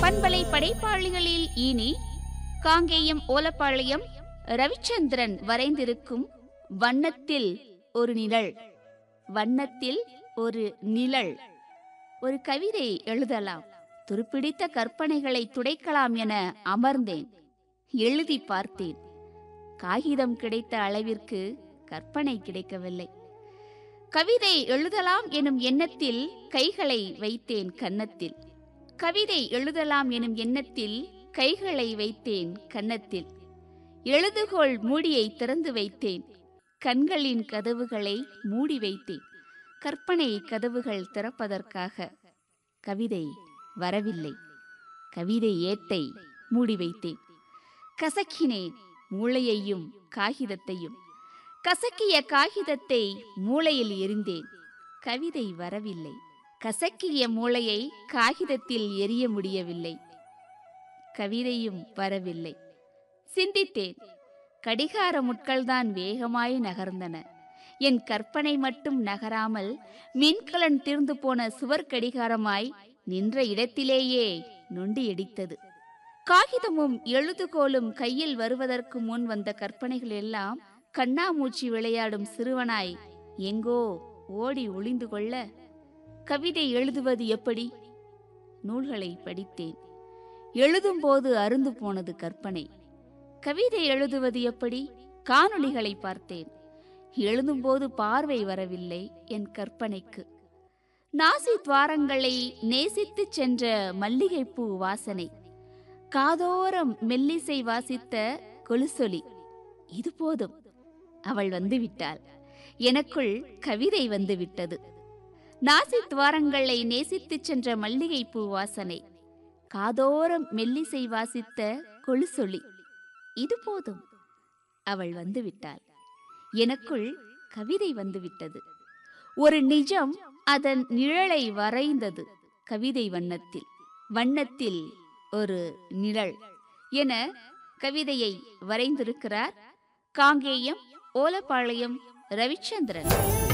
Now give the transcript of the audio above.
பண்பலை படைப்பாளிகளில் இனி காங்கேயம் ஓலப்பாளையம் ரவிச்சந்திரன் வரைந்திருக்கும் வண்ணத்தில் ஒரு நிழல். வண்ணத்தில் ஒரு நிழல். ஒரு கவிதை எழுதலாம், துருப்பிடித்த கற்பனைகளை துடைக்கலாம் என அமர்ந்தேன். எழுதி பார்த்தேன். காகிதம் கிடைத்த அளவிற்கு கற்பனை கிடைக்கவில்லை. கவிதை எழுதலாம் எனும் எண்ணத்தில் கைகளை வைத்தேன் கன்னத்தில். கவிதை எழுதலாம் எனும் எண்ணத்தில் கைகளை வைத்தேன் கன்னத்தில். எழுதுகோள் மூடியை திறந்து வைத்தேன். கண்களின் கதவுகளை மூடி வைத்தேன். கற்பனை கதவுகள் திறப்பதற்காக. கவிதை வரவில்லை. கவிதை ஏட்டை மூடி வைத்தேன். கசக்கினேன் மூளையையும் காகிதத்தையும். கசக்கிய காகிதத்தை மூளையில் எறிந்தேன். கவிதை வரவில்லை. கசக்கிய மூளையை காகிதத்தில் எரிய முடியவில்லை. கவிதையும் வரவில்லை. சிந்தித்தேன். கடிகார முட்கள்தான் வேகமாய் நகர்ந்தன. என் கற்பனை மட்டும் நகராமல் மின்கலன் தீர்ந்து போன சுவர் கடிகாரமாய் நின்ற இடத்திலேயே நொண்டி அடித்தது. காகிதமும் எழுதுகோலும் கையில் வருவதற்கு முன் வந்த கற்பனைகள் எல்லாம் கண்ணாமூச்சி விளையாடும் சிறுவனாய் எங்கோ ஓடி ஒளிந்து கொள்ள. கவிதை எழுதுவது எப்படி? நூல்களை படித்தேன். எழுதும்போது அருந்து போனது கற்பனை. கவிதை எழுதுவது எப்படி? காணொளிகளை பார்த்தேன். எழுதும்போது பார்வை வரவில்லை என் கற்பனைக்கு. நாசி துவாரங்களை நேசித்து சென்ற மல்லிகைப்பூ வாசனை, காதோரம் மெல்லிசை வாசித்த கொலுசொலி, இது போதும். அவள் வந்துவிட்டாள். எனக்குள் கவிதை வந்துவிட்டது. நாசி துவாரங்களை நேசித்து சென்ற மல்லிகைப்பூ வாசனை, காதோரம் மெல்லிசை வாசித்த கொலுசொலி, இது போதும். அவள் வந்துவிட்டாள். எனக்குள் கவிதை வந்துவிட்டது. ஒரு நிஜம் அதன் நிழலை வரைந்தது கவிதை வண்ணத்தில். வண்ணத்தில் ஒரு நிழல் என கவிதையை வரைந்திருக்கிறார் காங்கேயம் ஓலப்பாளையம் ரவிச்சந்திரன்.